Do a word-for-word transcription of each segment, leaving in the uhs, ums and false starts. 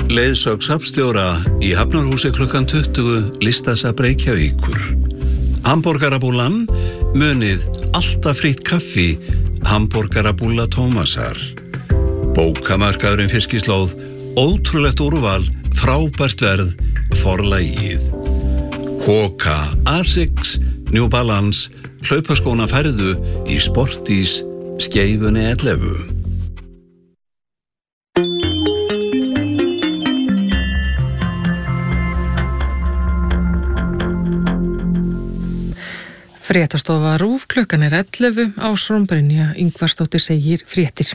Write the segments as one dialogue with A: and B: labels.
A: Leiðsögn safnstjóra í Hafnarhúsi klukkan tuttugu Listasafn Reykjavíkur. Hamborgarabúlan, munið alltaf frítt kaffi, Hamborgarabúla Tómasar. Bókamarkaðurinn Fiskislóð, ótrúlegt úrval, frábært verð, forlagið. Hoka, Asics, New Balance, hlaupaskóna færðu í Sportís, Skeifunni ellefu.
B: Fréttastofa RÚV, klukkan er ellefu, Ásrún Brynja Ingvarsdóttir segir fréttir.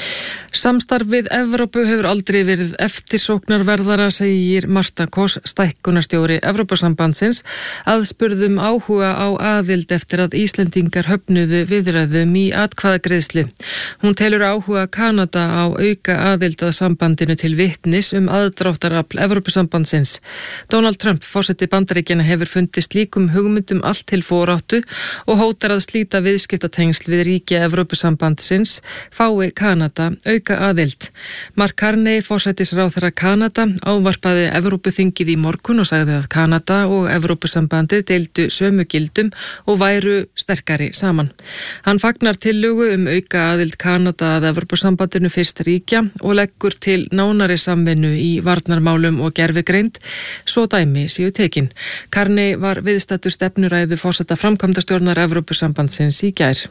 B: Samstarf við Evrópu hefur aldrei verið eftirsóknarverðara, segir Marta Koss, stækkunarstjóri Evrópusambandsins, aðspurðum áhuga á aðild eftir að Íslendingar höfnuðu viðræðum í atkvæðagreiðslu. Hún telur áhuga Kanada á auka aðild að sambandinu til vitnis um aðdráttarafl Evrópusambandsins. Donald Trump, forseti Bandaríkjanna, hefur fundið slíkum hugmyndum allt til foráttu og hótar að slíta viðskiptatengsl við ríki Evrópusambandsins fái Kanada auka aðild. Mark Carney, forsætisráðherra Kanada, ávarpaði Evrópuþingið í morgun og sagði að Kanada og Evrópusambandið deildu sömu gildum og væru sterkari saman. Hann fagnar tillögu um auka aðild Kanada að Evrópusambandinu fyrst ríkja og leggur til nánari samvinnu í varnarmálum og gervigreind, svo dæmi séu tekin. Carney var viðstaddur stefnuræðu forseta framkvæmdastjórnar Evrópusambandsins í gær.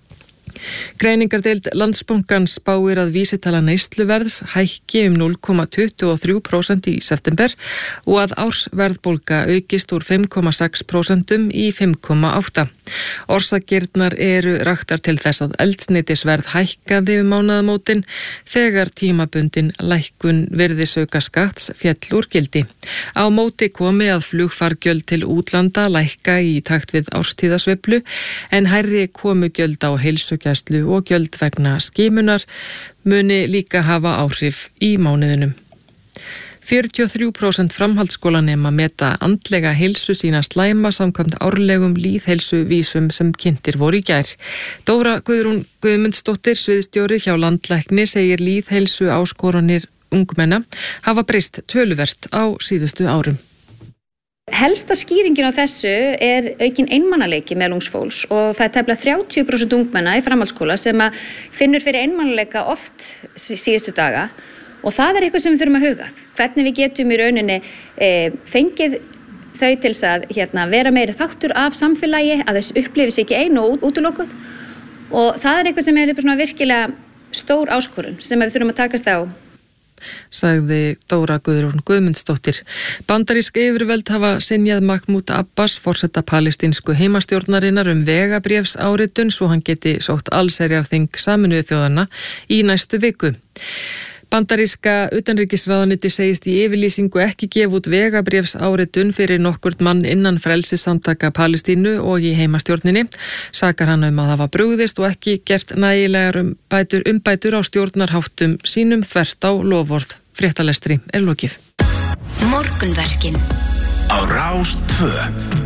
B: Greiningardeild Landsbankans spáir að vísitala neysluverðs hækki um núll komma tuttugu og þrjú prósent í september og að ársverðbólga aukist úr fimm komma sex prósent í fimm komma átta. Orsakirnar eru raktar til þess að eldsneytisverð hækkaði um mánaðamótin þegar tímabundin lækkun virðisaukaskatts féll úr gildi. Á móti komi að flugfargjöld til útlanda lækka í takt við árstíðasveiflu en hærri komugjöld á heilsugæslu og gjöld vegna skimunar muni líka hafa áhrif í mánuðinum. fjörutíu og þrjú prósent framhaldsskólanema meta andlega heilsu sína slæma samkvæmt árlegum lýðheilsuvísum sem kynntir voru í gær. Dóra Guðrún Guðmundsdóttir, sviðstjóri hjá Landlækni, segir lýðheilsu áskoranir ungmenna hafa breyst töluvert á síðustu árum.
C: Helsta skýringin á þessu er aukin einmanaleiki meðal ungs fólks og það er tæplega þrjátíu prósent ungmenna í framhaldsskóla sem að finnur fyrir einmanaleika oft síðustu daga og það er eitthvað sem við þurfum að huga. Hvernig við getum í rauninni e, fengið þau til þess að hérna, vera meiri þáttur af samfélagi, að þess upplifi sig ekki einu og útilokuð og það er eitthvað sem er svona virkilega stór áskorun sem við þurfum að takast á.
B: Sagði Dóra Guðrún Guðmundsdóttir. Bandarísk yfirvöld hafa synjað Mahmoud Abbas, forseta palestínsku heimastjórnarinnar, um vegabréfsáritun svo hann geti sótt allsherjarþing Sameinuðu þjóðanna í næstu viku. Bandaríska utanríkisráðuneyti segist í yfirlýsingu ekki gefa út vegabréfsáritun fyrir nokkurt mann innan frelsissamtaka Palestínu og í heimastjórninni. Sakar hann um að hafa brugðist og ekki gert nægilegar umbætur, umbætur á stjórnarháttum sínum þvert á loforð. Fréttalestri er lokið.
D: Morgunverkin á Rás tvö.